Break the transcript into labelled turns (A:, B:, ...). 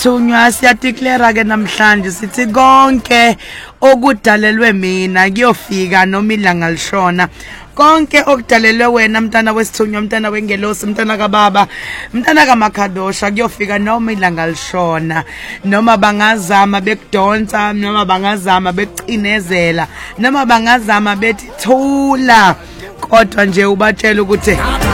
A: wesithunywa siyadeclare ke namhlanje sithi konke okudalelwe mina kuyofika noma ilanga lishona. Konke okudalelwe wena mntana wesithunywa, mntana wengelosi, mntana kaBaba, mntana kaMakhadosha kuyofika noma ilanga lishona. Noma bangazama bekudonsa, noma bangazama bekucinezela, noma bangazama bethi thula, kodwa nje ubatshela ukuthi